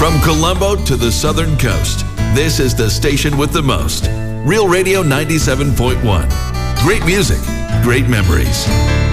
From Colombo to the southern coast, this is the station with the most. Real Radio 97.1. Great music, great memories.